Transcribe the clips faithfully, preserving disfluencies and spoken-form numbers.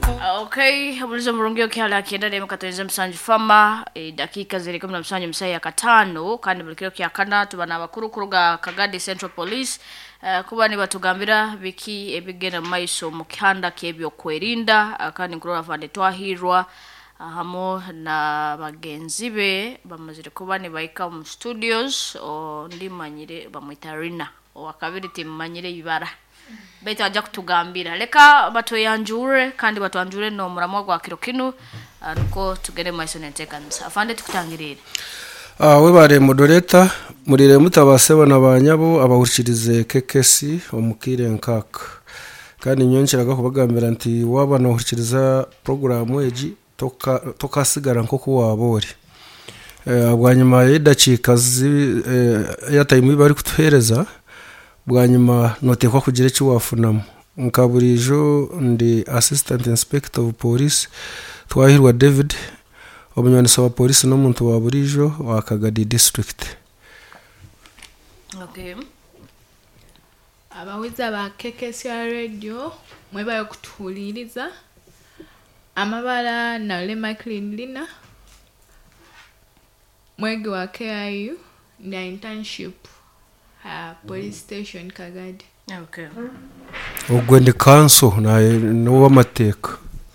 Okay, ulizo murungio kiala kiendele mkatuenze msanji fama e, dakika zili kumi na msanji msaya ya katano kandi mulikio kia kanda tubana bakuru kuruga Kagadi Central Police uh, kuba ni batugambira biki ebigena maiso mukanda kebyo kwerinda uh, kandi nkurora vande twahirwa uh, hamo na bagenzi be bamazire kuba ni baika mu studios o ndi manyire bamwitarina o akabiri timanyire ibara beta aja kutugambira leka batoyanjure kandi batoyanjure no muramwa gwa kirokino nuko tugere maiso netekanza afande tukutangirire ah we bare moderator murire mutabase bana banyabo abahurikirize K K C omukire nkaka kandi nyonshiraga kubagambira nti wabana uhurikiriza program eji toka tokasigara nko kuwabori eh abwanyuma yedacika eh, ya time bari kutuhereza bwanyuma notekwa kugira cyo wafunamo nkaburijo ndi assistant inspector of police twahirwa David obunywanisa wa police no muntu wa burijo wa Kagadi district. Okay, abawiza ba K K C radio mweba yokutuhuliriza amabala na le Michael Lina mwege wa K I U na internship ha police station Kagadi. Okay, Ogwende council na no wamateka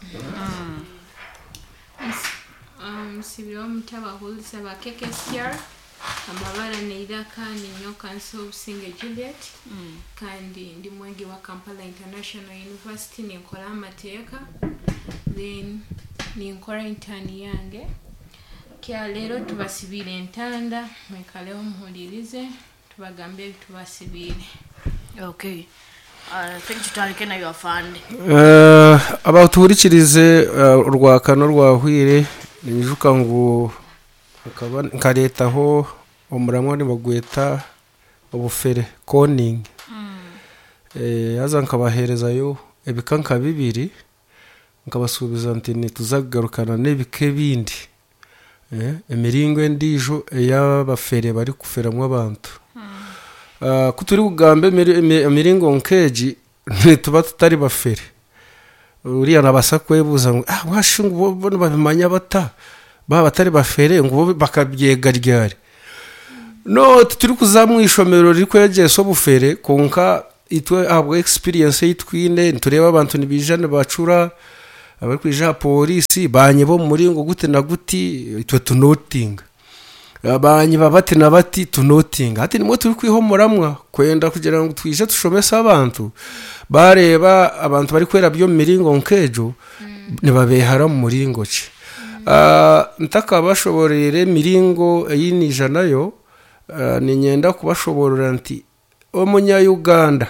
um sibyo mutaba hulisa ba K K C amabala neidaka ni nyo council Singe Juliet mm. kandi ndi mwege wa Kampala International University ni nkola amateka then ni nkola intern yange kya lero tubasibire entanda mwekaleho muhulirize tubagambe tubasibire. Okay, uh think tutarike na yofande uh abatuhurikirize urwakano rwahwire nijuka ngo akaba nkaretaho omuramwa ni bagweta obufere coning mm. eh aza nkabahereza yo ebikanka bibiri nkabasubiza nti ni tuzagarukana nebike bindi eh emiringo endijo eyabafere bari kuferamwa abantu mm. uh, kuturi kugambe emiringo nkeji tuba tutari bafere uriya nabasakwebuza ngo ah washungu bono babimanya bata ba batari bafere ngo bakabyega ryari no turi kuzamwishomero rikwege so bufere konka itwe abo experience yitwine ntureba abantu nibijane bacura abari kwija police banye bo muri ngo gute na guti itwe tunoting abanye babati na bati tunoting ati nimwe turi kwihomoramwa kwenda kugira ngo twije tushomesa abantu bareba abantu bari kwera byo miringo nkejo mm. nibabehara mu muringo ci ah uh, ntaka bashoborere miringo yinija nayo uh, ni nyenda kubashoborera nti omunya Uganda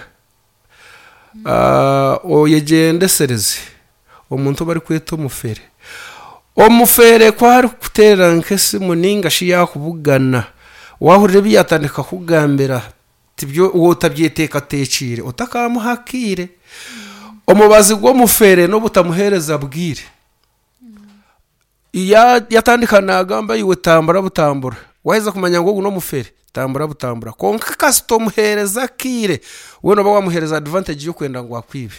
ah uh, oyegende sereze omuntu bari kweta umufere omufere kwari kutera nkesi muninga shiya kubugana wahurire biyatandika kugambira tibyo wotabyeteka tecire otakamuhakire omubazi gwo mufere no butamuhereza bwire iya yatandika nagamba yiwe tambara butambura waheza kumanya ngo no mufere tambura butambura konka custom hereza kire we no bawamuhereza advantage yo kwenda ngo akwibe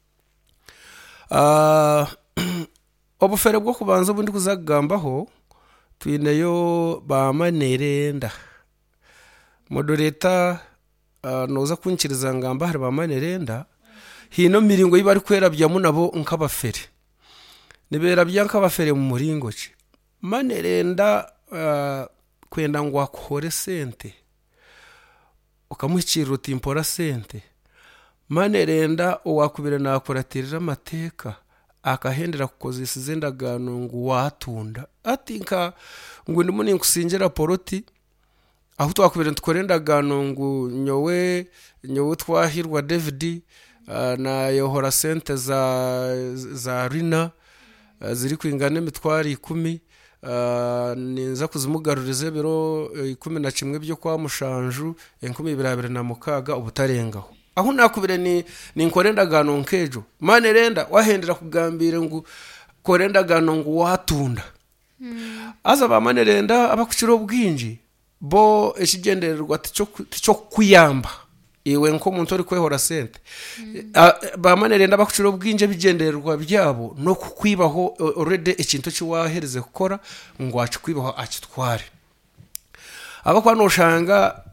ah obufere bwo kubanza bundi kuzagambaho twineyo ba manerenda moderator uh, noza kunkiriza ngamba hari ba manerenda hino miringo yibari kwera byamu nabo nkabafere nibera byankabafere mu muringo ci manerenda uh, kwenda ngo akore sente ukamuhikira utimpora sente manerenda owakubira nakoratirira amateka akahendera kukozesa zendagano ngo watunda atinka ngo ndimo ninkusingira poroti aho twakubira ntukorendagano ngo nyowe nyowe twahirwa David uh, na yohora sente za za Rina uh, ziri kwingana emitwari ikumi uh, ninza kuzimugarurize biro ikumi na kimwe byo kwa Mushanju enkumi birabire na mukaga ubutarengaho aho nakubire ni ninkorendagano nkejo manerenda wahendera kugambira ngo korendagano ngo watunda mm. aza ba manerenda abakuciro bwinji bo ekigendererwa ticho ticho kuyamba iwe nko umuntu uri kwehora sente bamanere ndabakucira ubwinje bigendererwa byabo no kukwibaho already ikintu cyiwahereze gukora ngo acikwibaho akitware abakwa noshanga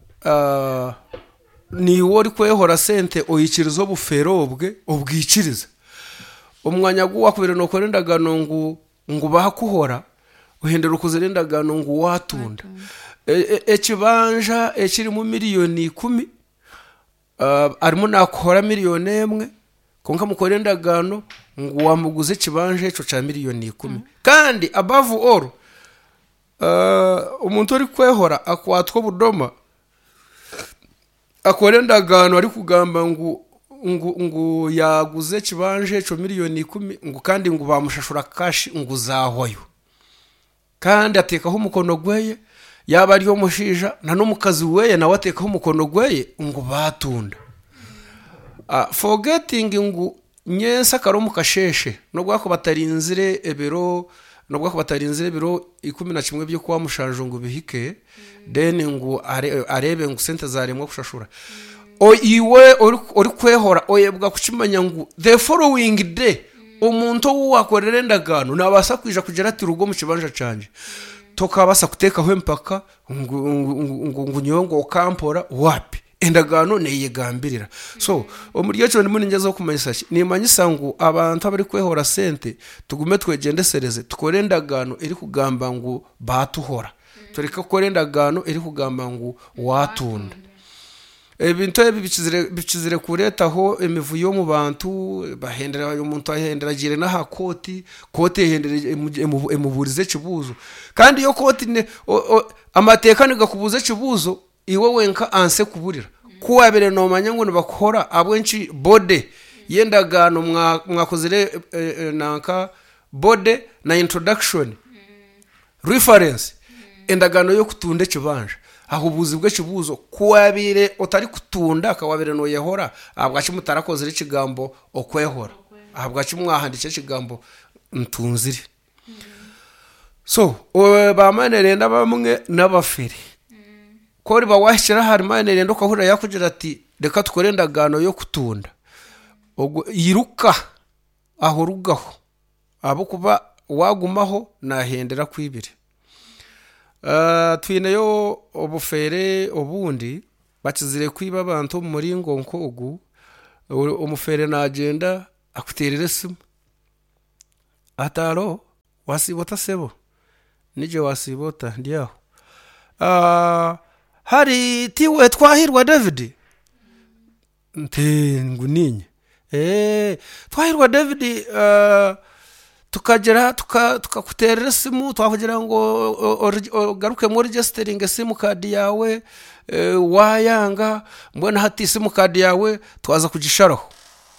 ni wori kwehora sente oyikirizo buferobwe ubwikiriza umwanya gwakubere no korendagano ngo ngo bahakuhora uhendera ukuzerendagano ngo watunda ekibanja ekiri mu miliyoni ikumi arimo nakora miliyoni emwe konka mukorendagano ngo wamuguze kibanje eco ca miliyoni ikumi kandi above all umuntu uri kwehora akwatwa budoma akorendagano ari kugamba ngo ngo ngo yaguze kibanje eco miliyoni ikumi ngo kandi ngo bamushashura kashi ngo zahoyo kandi atekaho umukono gweye yaba ari yo mushija na no mukazi weye nawe atekaho umukono gweye ngo batunda uh, forgetting ngo nyensa karo mukasheshe no gwako batarinzire ebero no gwako batarinzire ebero ikumi na kimwe byo kwa mushanjo ngo bihike mm. then ngo are, arebe ngo sente zaremwe kushashura mm. o iwe ori kwehora oyebwa kuchimanya ngo the following day umuntu wakorerendagano nabasa kwija kugera ati rugo mu kibanja canje tokabasa kuteka ho mpaka ngo nyongo kampora wapi endagano neyegambirira so omuryo cyo ndi muningezo kumanyisa nimanyisa ngo abantu abari kwehora sente tugume twegendesereze tukorendagano iri kugamba ngo batuhora tureka korendagano iri kugamba ngo watunda ebintu ebi bikizire bikizire kuretaho emivuyo mu bantu bahendera umuntu ahendera gire na hakoti kote hendera emuburize kibuzo kandi yo koti ne amateka niga kubuze kibuzo iwe wenka anse kuburira kuwabere no manya ngo bakora abwenci bode yendagano mwakozere nanka bode na introduction reference endagano yo kutunde kibanje aho ubuzi bwe kibuzo kuwabire utari kutunda akawabire no yehora abwaci mutarakozere kigambo okwehora abwaci mwahandike kigambo ntunzire so bamanere ndabamwe nabafere kori bawashira hari manere ndo kahura yakugira ati reka tukorendagano yo kutunda yiruka aho rugaho abo kuba wagumaho nahendera kwibire Uh, twineyo obufere obundi bakizire kwiba abantu muri ngonko ogu umufere nagenda akuterere simu ataro wasibota sebo nije wasibota ndiaho uh, hari tiwe twahirwa David nte nguninye eh twahirwa David uh, tukagera tukakuterera simu twakugira ngo garuke muri registering simu card yawe wayanga mbona hati simu card yawe twaza kugisharaho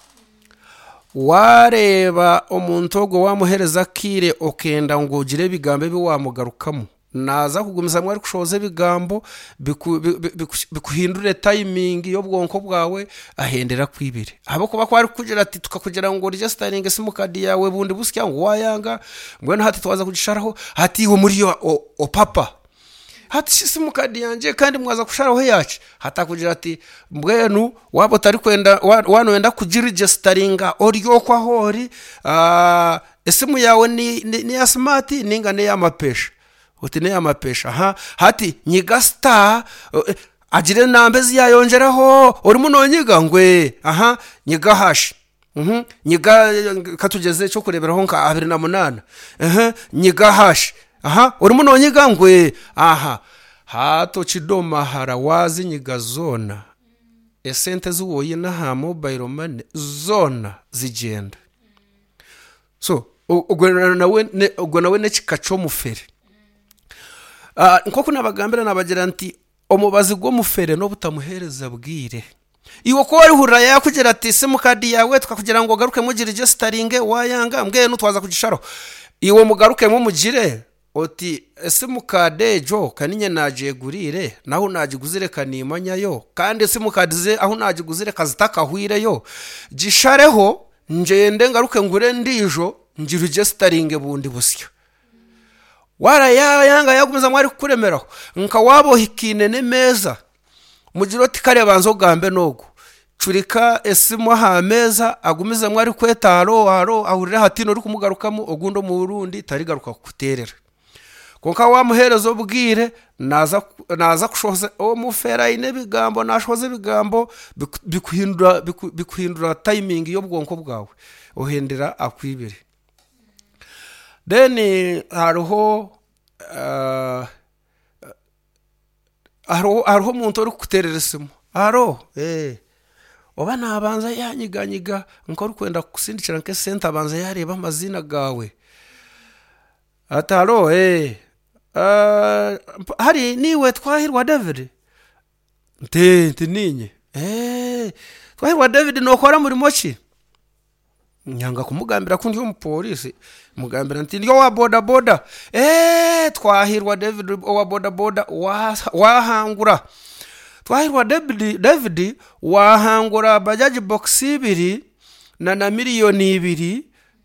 wareba omuntu go wamuhereza kire okenda ngo ugire bigambe bi wamugarukamo naza kugumisa mwari kushoze bigambo bikuhindure timing yo bwonko bwawe ahendera kwibire abo kuba kwari kugira ati tukakugira ngo registering simu card yawe bundi busya ngo wayanga mbona hati twaza kugisharaho hati wo muri yo o papa hati simu card yanje kandi mwaza kusharaho yacu hata kugira ati mbwenu wabo tari kwenda wano wenda kujiregisteringa oryo kwa hori ah simu yawe ni ni ya smart ninga ne ya mapesha utine amapesha aha hati nyiga star uh, agire nambezi yayongeraho uri munonyiga ngwe aha nyiga hash mhm uh-huh. nyiga katugeze cyo kureberaho nka abiri na munana aha uh-huh. nyiga hash aha uri munonyiga ngwe aha hato kidoma harawazi nyiga zona esente zuwoye na ha mobile money zona zigenda so ugwe nawe ugwe nawe ne kikacho mufere Uh, nkoko nabagambira nabagira nti omubazi gwo mufere no butamuhereza bwire iwo ko ari hurra yakugira ati simu card yawe tukakugira ngo garuke mu registering wayanga mbwe no twaza kugisharo iwo mugaruke mu mugire oti simu card ejo kaninye naje gurire naho najiguzire kanimanya yo kandi simu card ze aho najiguzire kazitaka hwire yo gishareho njende ngaruke ngure ndijo ngi registering bundi busyo wara ya yanga yagumiza mwari kuremeraho nka wabo hikine ne meza mugiro tikare banzo gambe nogo curika esimu hameza agumize mwari kwetaro haro ahurira hatino uri kumugarukamo ogundo mu Burundi tarigaruka kuterera konka wa muherezo bwire naza naza kushoza o mufera ine bigambo nashoze bigambo bikuhindura bikuhindura timing yo bwonko bwawe ohendera akwibire then hariho uh, hariho hariho umuntu uri kuterera isimu haro eh oba nabanza yanyiganyiga nkora kwenda kusindikira nke center abanza yareba amazina gawe ataro eh uh, hari niwe twahirwa David nte nte ninye eh twahirwa David nokora muri mochi nyanga kumugambira kundi umupolisi mugambira nti yo wa boda boda eh twahirwa David wa boda boda wahangura twahirwa David David wahangura bajaji box ibiri na na miliyoni ibiri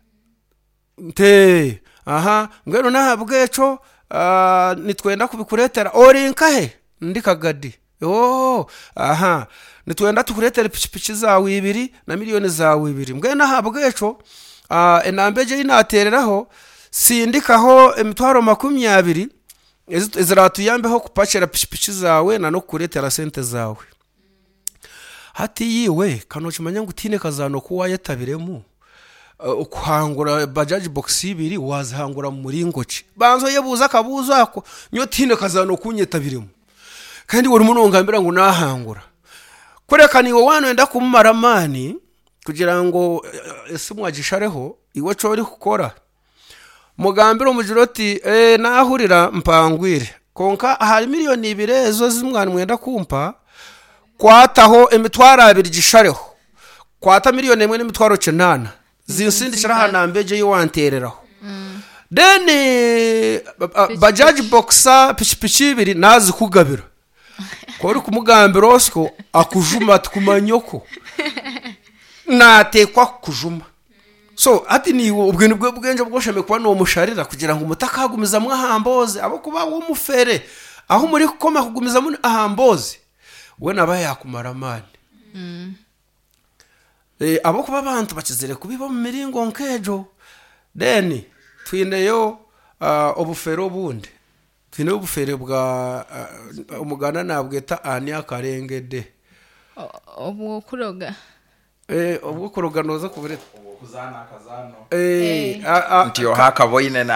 nte aha ngero nahabweco uh, nitwenda kubikuretera orinka he ndikagadi oh aha nitwenda tukuretera pichipichi zawe ibiri na miliyoni zawe ibiri mbwe nahabweco uh, enambeje inatereraho sindikaho emitwaro makumyabiri eziratuyambeho kupachera pichipichi zawe na no kuretera sente zawe hati yiwe kanokimanya ngutine kazano kuwa yetabiremu ukuhangura uh, bajaji box ibiri wazihangura muri ngoci banzo yebuza kabuzo ako nyotine kazano kunyetabiremu kandi wori munongambira ngo nahangura kurekani wo wano enda kumumaramani kugira ngo uh, esimu agishareho iwe cori kukora mugambiro mujiroti eh nahurira mpangwire konka hari miliyoni ibiri ezo zimwana mwenda kumpa kwataho emitwara abiri gishareho kwata miliyoni imwe n'imitwaro cenana zinsindikira hanambeje yiwantereraho mm. then uh, bajaji boxa pichipichi ibiri nazi kugabira kori kumugambira osko akujuma tukumanyoko natekwa kujuma so ati ni ubwene bwe bwenje bwoshame kwa no musharira kugira ngo umutakagumiza mwahamboze abo kuba wo mufere aho muri kukoma kugumiza mu ahamboze we naba yakumara mani mm. eh abo kuba abantu bakizere kubiba mu miringo nkejo then twineyo uh, obufero bundi twine obufere bwa uh, umugana nabweta ania karengede obwo kuroga eh obwo kuroga noza kubure kuzana kazano eh ntiyo hakaboyine na